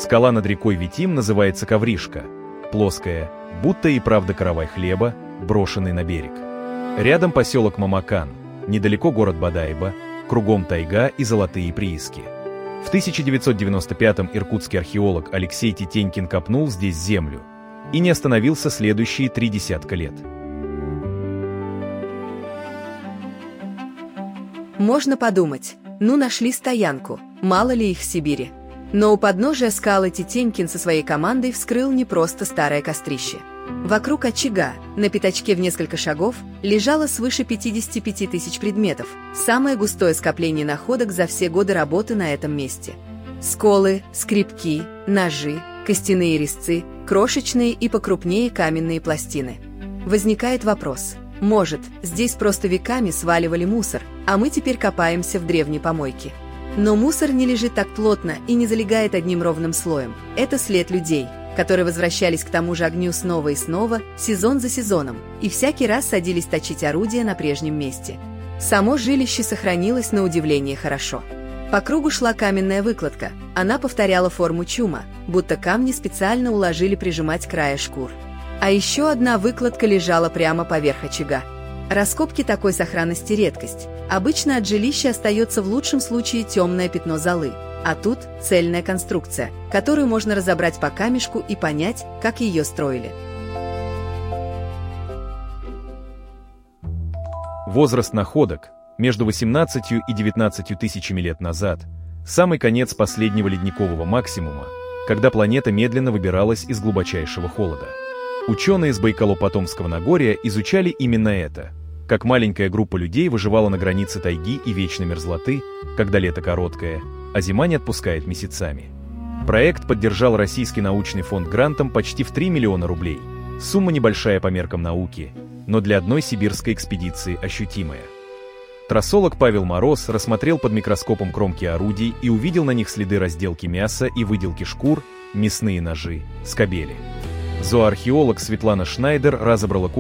Скала над рекой Витим называется Ковришка, плоская, будто и правда каравай хлеба, брошенный на берег. Рядом поселок Мамакан, недалеко город Бодайбо, кругом тайга и золотые прииски. В 1995-м иркутский археолог Алексей Титенькин копнул здесь землю и не остановился следующие 30 лет. Можно подумать, нашли стоянку, мало ли их в Сибири. Но у подножия скалы Титенькин со своей командой вскрыл не просто старое кострище. Вокруг очага, на пятачке в несколько шагов, лежало свыше 55 тысяч предметов, самое густое скопление находок за все годы работы на этом месте. Сколы, скребки, ножи, костяные резцы, крошечные и покрупнее каменные пластины. Возникает вопрос: может, здесь просто веками сваливали мусор, а мы теперь копаемся в древней помойке? Но мусор не лежит так плотно и не залегает одним ровным слоем. Это след людей, которые возвращались к тому же огню снова и снова, сезон за сезоном, и всякий раз садились точить орудия на прежнем месте. Само жилище сохранилось на удивление хорошо. По кругу шла каменная выкладка, она повторяла форму чума, будто камни специально уложили прижимать края шкур. А еще одна выкладка лежала прямо поверх очага. Раскопки такой сохранности редкость. Обычно от жилища остается в лучшем случае темное пятно золы, а тут цельная конструкция, которую можно разобрать по камешку и понять, как ее строили. Возраст находок между 18 и 19 тысячами лет назад, самый конец последнего ледникового максимума, когда планета медленно выбиралась из глубочайшего холода. Ученые с Байкало-Потомского Нагорья изучали именно это, как маленькая группа людей выживала на границе тайги и вечной мерзлоты, когда лето короткое, а зима не отпускает месяцами. Проект поддержал Российский научный фонд грантом почти в 3 миллиона рублей. Сумма небольшая по меркам науки, но для одной сибирской экспедиции ощутимая. Трассолог Павел Мороз рассмотрел под микроскопом кромки орудий и увидел на них следы разделки мяса и выделки шкур, мясные ножи, скобели. Зооархеолог Светлана Шнайдер разобрала